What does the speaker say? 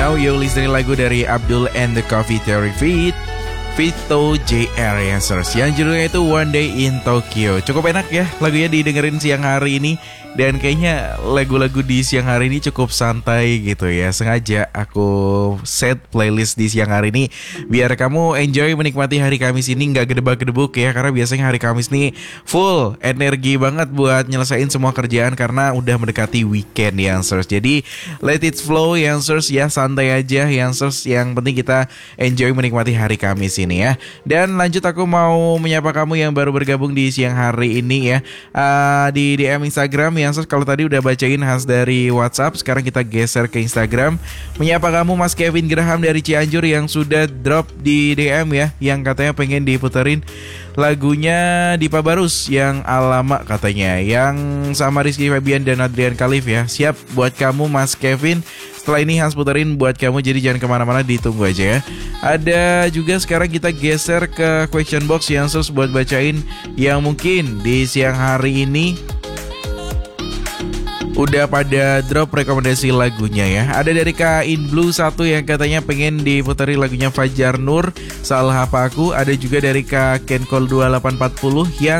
now you listening lagu dari Abdul and the Coffee Theory Feat Vito JR Yansers yang judulnya itu One Day in Tokyo. Cukup enak ya lagunya didengerin siang hari ini. Dan kayaknya lagu-lagu di siang hari ini cukup santai gitu ya. Sengaja aku set playlist di siang hari ini biar kamu enjoy menikmati hari Kamis ini, gak gedebak-gedebuk ya. Karena biasanya hari Kamis nih full energi banget buat nyelesain semua kerjaan karena udah mendekati weekend Yansers. Jadi let it flow Yansers ya, santai aja Yansers. Yang penting kita enjoy menikmati hari Kamis ini ya. Dan lanjut aku mau menyapa kamu yang baru bergabung di siang hari ini ya, di DM Instagram Yansers. Kalau tadi udah bacain khas dari WhatsApp, sekarang kita geser ke Instagram. Menyapa kamu Mas Kevin Graham dari Cianjur yang sudah drop di DM ya, yang katanya pengen diputerin lagunya Dipa Barus yang Alama katanya, yang sama Rizky Febian dan Adrian Khalif ya. Siap buat kamu Mas Kevin. Setelah ini Hans puterin buat kamu, jadi jangan kemana-mana, ditunggu aja ya. Ada juga sekarang kita geser ke question box yang buat bacain yang mungkin di siang hari ini udah pada drop rekomendasi lagunya ya. Ada dari Kain Blue 1 yang katanya pengen diputeri lagunya Fajar Nur, Salah Apa Aku. Ada juga dari Kak Kenkol 2840 yang